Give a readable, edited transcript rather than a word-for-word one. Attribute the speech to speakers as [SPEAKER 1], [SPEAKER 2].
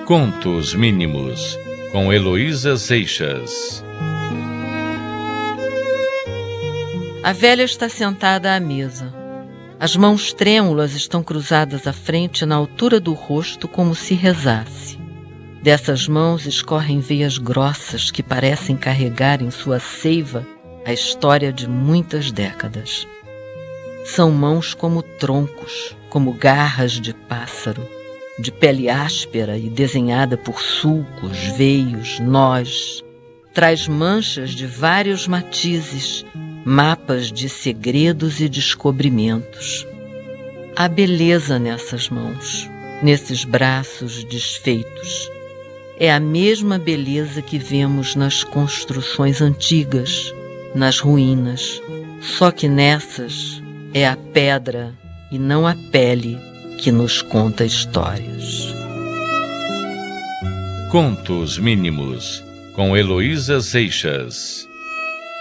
[SPEAKER 1] Contos Mínimos, com Heloísa Seixas.
[SPEAKER 2] A velha está sentada à mesa. As mãos trêmulas estão cruzadas à frente na altura do rosto, como se rezasse. Dessas mãos escorrem veias grossas que parecem carregar em sua seiva a história de muitas décadas. São mãos como troncos, como garras de pássaro, de pele áspera e desenhada por sulcos, veios, nós. Traz manchas de vários matizes, mapas de segredos e descobrimentos. Há beleza nessas mãos, nesses braços desfeitos. É a mesma beleza que vemos nas construções antigas, nas ruínas, só que nessas é a pedra e não a pele que nos conta histórias.
[SPEAKER 1] Contos Mínimos, com Heloísa Seixas.